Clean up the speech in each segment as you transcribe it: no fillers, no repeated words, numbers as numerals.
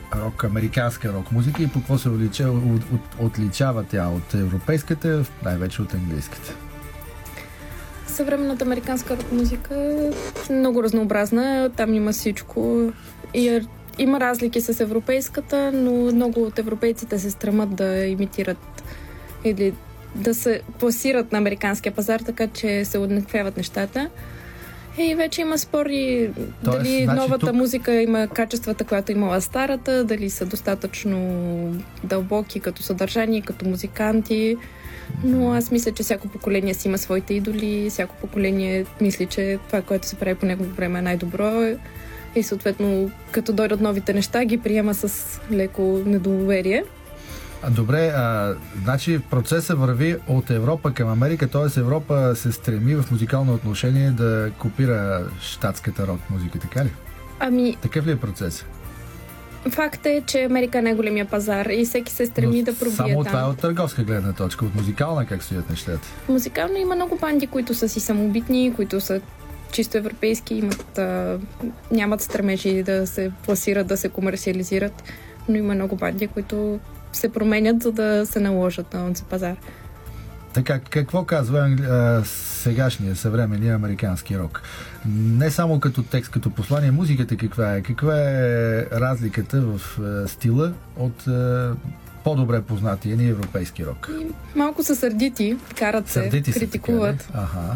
рок, американска рок музика и по какво се отличава тя от европейската, най-вече от английската? Съвременната американска рок музика е много разнообразна. Там има всичко. Има разлики с европейската, но много от европейците се стремат да имитират или да се пласират на американския пазар, така че се уеднаквяват нещата. И вече има спори дали новата музика има качествата, която имала старата, дали са достатъчно дълбоки като съдържание, като музиканти. Но аз мисля, че всяко поколение си има своите идоли, всяко поколение мисли, че това, което се прави по негово време е най-добро. И съответно, като дойдат новите неща, ги приема с леко недоверие. Добре, значи процесът върви от Европа към Америка, т.е. Европа се стреми в музикално отношение да копира щатската рок музика, така ли? Такъв ли е процес? Факт е, че Америка е най-големия пазар и всеки се стреми да пробие само там. Това е от търговска гледна точка, от музикална как стоят нещата? Музикално има много банди, които са си самобитни, които са чисто европейски, нямат стремежи да се пласират, да се комерциализират, но има много банди, които се променят, за да се наложат на този пазар. Така, какво казва сегашния, съвременния американски рок? Не само като текст, като послание, музиката каква е? Каква е разликата в стила от по-добре познатия ни европейски рок? Малко са сърдити, карат се, критикуват.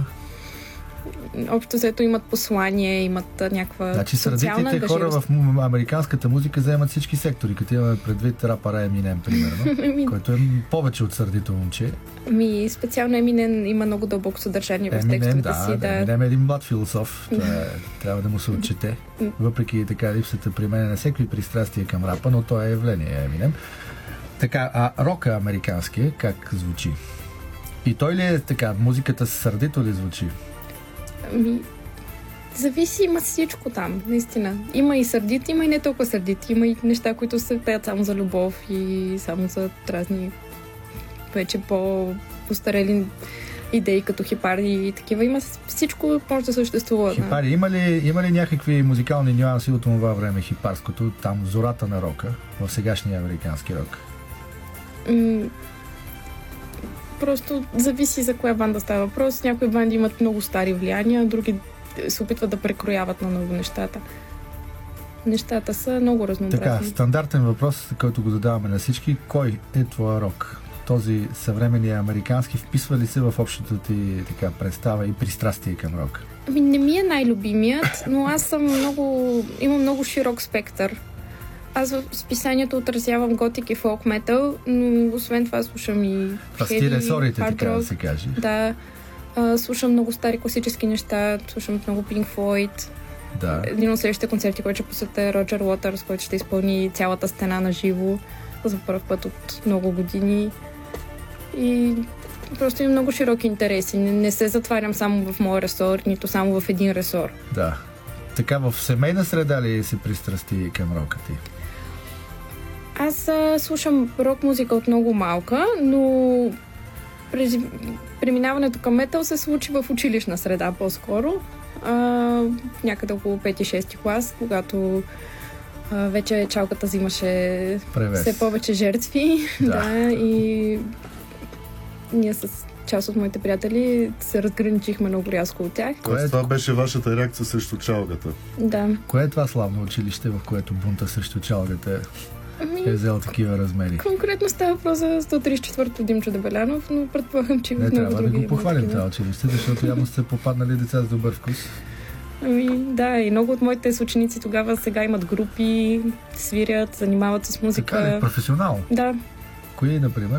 Общо взето имат послание, имат някаква социална ангажираност. Хора в американската музика заемат всички сектори, като имаме предвид рапъра Еминем, примерно, който е повече от сърдито момче. Специално Еминем има много дълбоко съдържание в текстовете си. Еминем е един млад философ, трябва да му се отчете. Въпреки така липсата при мен на всеки пристрастие към рапа, но то е явление Еминем. Така, а рока американския как звучи? И той ли е така, музиката сърдито ли звучи? Зависи, има всичко там, наистина. Има и сърдити, има и не толкова сърдити. Има и неща, които се пеят само за любов и само за разни вече по-постарели идеи, като хипари и такива. Има всичко, може да съществува. Хипари. Има ли някакви музикални нюанси от това време, хипарското, там зората на рока, в сегашния американски рок? Просто зависи за коя банда става въпрос. Някои банди имат много стари влияния, други се опитват да прекрояват на ново нещата. Нещата са много разнообразни. Така, стандартен въпрос, който го задаваме на всички. Кой е твоя рок? Този съвременния американски вписва ли се в общата ти така представа и пристрастие към рок? Не ми е най-любимият, но аз имам много широк спектър. Аз в списанието отразявам готик и фолк метал, но освен това слушам и хеви, ресорите, така да се каже. Да, слушам много стари класически неща, слушам много Pink Floyd. Да. Един от следващите концерти, който ще посетя е Роджер Уотърс, който ще изпълни цялата стена на живо за първ път от много години. И просто имам много широки интереси. Не се затварям само в моя ресор, нито само в един ресор. Да. Така, в семейна среда ли се пристрасти към рока ти? Аз слушам рок музика от много малка, но преминаването към метал се случи в училищна среда по-скоро. Някъде около 5-6 клас, когато вече чалката взимаше все повече жертви. Да, и ние с част от моите приятели се разграничихме много рязко от тях. Това беше вашата реакция срещу чалгата? Да. Кое е това славно училище, в което бунта срещу чалгата е взел такива размери? Конкретно става въпрос за 134-то Димчо Дебелянов, но предполагам, че в много други. Не трябва да го похвалим това училище, защото явно сте попаднали деца с добър вкус. Да, и много от моите съученици тогава сега имат групи, свирят, занимават се с музика. Така ли? Професионално? Да. Кои, например?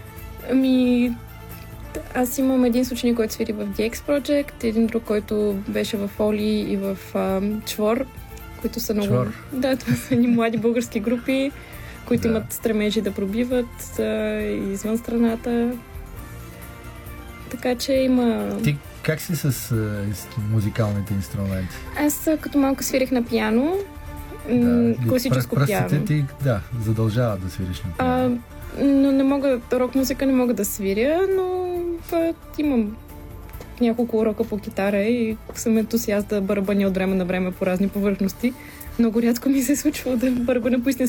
Аз имам един съученик, който свири в DX Project, един друг, който беше в Оли и в Чвор, които са много... Чвор? Да, това са едни млади български групи, които имат стремежи да пробиват извън страната. Така че има... Ти как си с музикалните инструменти? Аз като малко свирих на пиано, класическо пиано. Пръстите ти, задължават да свириш на пиано. Но не мога, рок музика не мога да свиря, но имам няколко урока по китара и съм ентусиаст да барабаня от време на време по разни повърхности. Много рядко ми се е случвало да барабаня по истински